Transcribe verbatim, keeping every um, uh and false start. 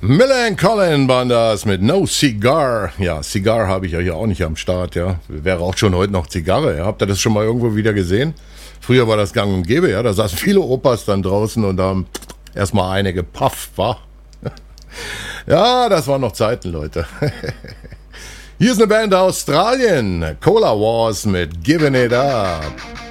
Miller and Colin waren das mit No Cigar. Ja, Cigar habe ich ja hier auch nicht am Start, ja. Wäre auch schon heute noch Zigarre, ja. Habt ihr das schon mal irgendwo wieder gesehen? Früher war das gang und gäbe, ja. Da saßen viele Opas dann draußen und haben erstmal eine gepafft, wa? Ja, das waren noch Zeiten, Leute. Hier ist eine Band aus Australien. Cola Wars mit Giving It Up.